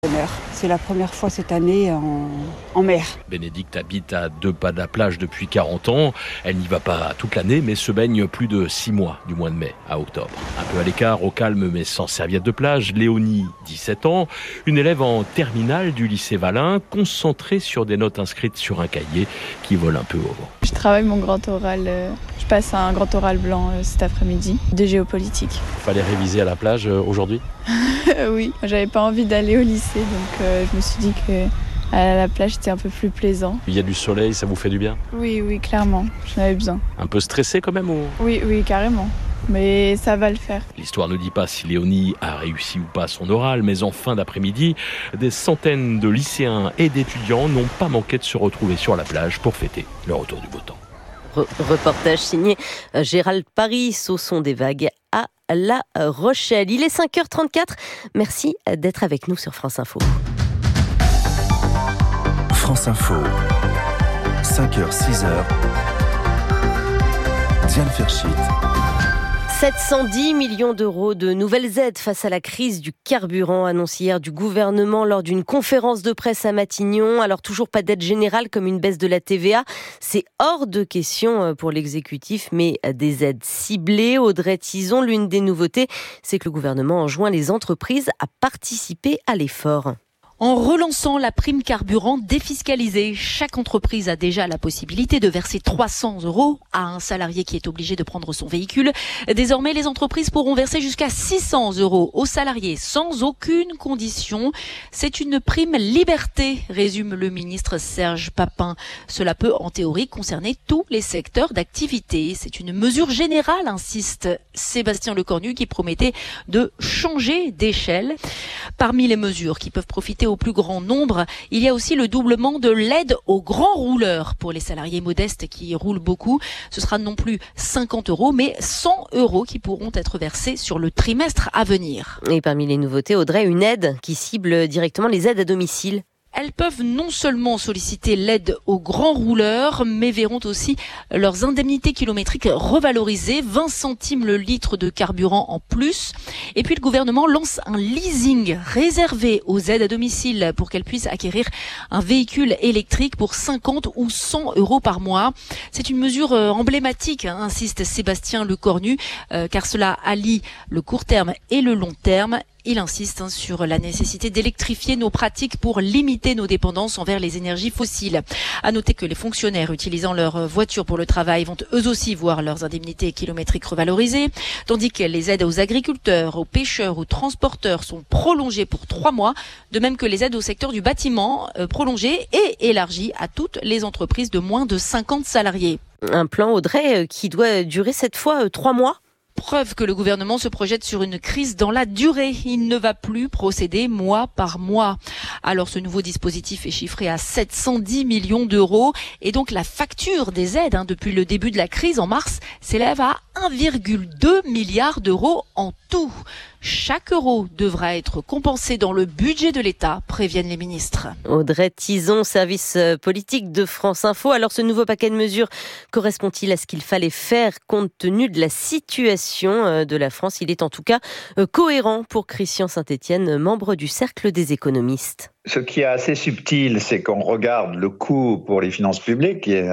C'est la première fois cette année en mer. Bénédicte habite à 2 pas de la plage depuis 40 ans. Elle n'y va pas toute l'année, mais se baigne plus de 6 mois, du mois de mai à octobre. Un peu à l'écart, au calme, mais sans serviette de plage, Léonie, 17 ans, une élève en terminale du lycée Valin, concentrée sur des notes inscrites sur un cahier qui vole un peu au vent. Je travaille mon grand oral, je passe un grand oral blanc cet après-midi de géopolitique. Fallait réviser à la plage aujourd'hui ? Oui, j'avais pas envie d'aller au lycée, donc je me suis dit que à la plage c'était un peu plus plaisant. Il y a du soleil, ça vous fait du bien ? Oui, clairement, j'en avais besoin. Un peu stressé quand même ou... Oui, carrément. Mais ça va le faire. L'histoire ne dit pas si Léonie a réussi ou pas son oral, mais en fin d'après-midi, des centaines de lycéens et d'étudiants n'ont pas manqué de se retrouver sur la plage pour fêter le retour du beau temps. Reportage signé Gérald Paris au son des vagues à La Rochelle. Il est 5h34. Merci d'être avec nous sur France Info. France Info, 5h, 6h, Diane Ferchit. 710 millions d'euros de nouvelles aides face à la crise du carburant annoncée hier du gouvernement lors d'une conférence de presse à Matignon. Alors toujours pas d'aide générale comme une baisse de la TVA. C'est hors de question pour l'exécutif, mais des aides ciblées. Audrey Tizon, l'une des nouveautés, c'est que le gouvernement enjoint les entreprises à participer à l'effort. En relançant la prime carburant défiscalisée, chaque entreprise a déjà la possibilité de verser 300 € à un salarié qui est obligé de prendre son véhicule. Désormais, les entreprises pourront verser jusqu'à 600 € aux salariés sans aucune condition. C'est une prime liberté, résume le ministre Serge Papin. Cela peut en théorie concerner tous les secteurs d'activité. C'est une mesure générale, insiste Sébastien Lecornu, qui promettait de changer d'échelle. Parmi les mesures qui peuvent profiter au plus grand nombre, il y a aussi le doublement de l'aide aux grands rouleurs pour les salariés modestes qui roulent beaucoup. Ce sera non plus 50 € mais 100 € qui pourront être versés sur le trimestre à venir. Et parmi les nouveautés, Audrey, une aide qui cible directement les aides à domicile. Elles peuvent non seulement solliciter l'aide aux grands rouleurs, mais verront aussi leurs indemnités kilométriques revalorisées, 20 centimes le litre de carburant en plus. Et puis le gouvernement lance un leasing réservé aux aides à domicile pour qu'elles puissent acquérir un véhicule électrique pour 50 ou 100 € par mois. C'est une mesure emblématique, insiste Sébastien Lecornu, car cela allie le court terme et le long terme. Il insiste sur la nécessité d'électrifier nos pratiques pour limiter nos dépendances envers les énergies fossiles. À noter que les fonctionnaires utilisant leur voiture pour le travail vont eux aussi voir leurs indemnités kilométriques revalorisées, tandis que les aides aux agriculteurs, aux pêcheurs, aux transporteurs sont prolongées pour 3 mois, de même que les aides au secteur du bâtiment prolongées et élargies à toutes les entreprises de moins de 50 salariés. Un plan, Audrey, qui doit durer cette fois 3 mois ? Preuve que le gouvernement se projette sur une crise dans la durée. Il ne va plus procéder mois par mois. Alors ce nouveau dispositif est chiffré à 710 millions d'euros et donc la facture des aides depuis le début de la crise en mars s'élève à 1,2 milliard d'euros en tout. Chaque euro devra être compensé dans le budget de l'État, préviennent les ministres. Audrey Tizon, service politique de France Info. Alors ce nouveau paquet de mesures correspond-il à ce qu'il fallait faire compte tenu de la situation de la France ? Il est en tout cas cohérent pour Christian Saint-Etienne, membre du Cercle des économistes. Ce qui est assez subtil, c'est qu'on regarde le coût pour les finances publiques, qui est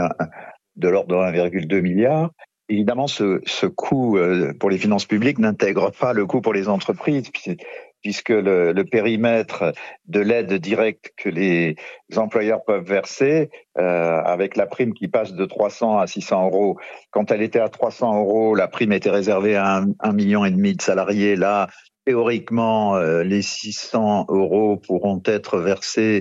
de l'ordre de 1,2 milliard. Évidemment, ce coût pour les finances publiques n'intègre pas le coût pour les entreprises, puisque le périmètre de l'aide directe que les employeurs peuvent verser, avec la prime qui passe de 300 à 600 €. Quand elle était à 300 €, la prime était réservée à 1,5 million de salariés. Là, théoriquement, les 600 € pourront être versés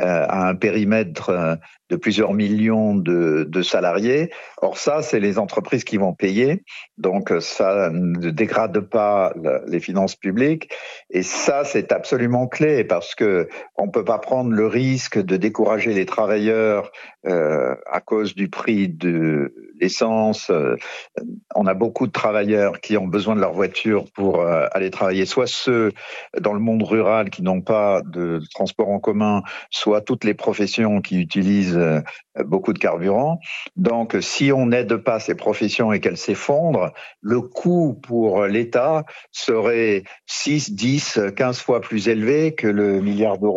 à un périmètre de plusieurs millions de salariés. Or ça, c'est les entreprises qui vont payer. Donc ça ne dégrade pas les finances publiques. Et ça, c'est absolument clé parce que on peut pas prendre le risque de décourager les travailleurs à cause du prix de l'essence. On a beaucoup de travailleurs qui ont besoin de leur voiture pour aller travailler, soit ceux dans le monde rural qui n'ont pas de transport en commun, soit toutes les professions qui utilisent beaucoup de carburant. Donc, si on n'aide pas ces professions et qu'elles s'effondrent, le coût pour l'État serait 6, 10, 15 fois plus élevé que le milliard d'euros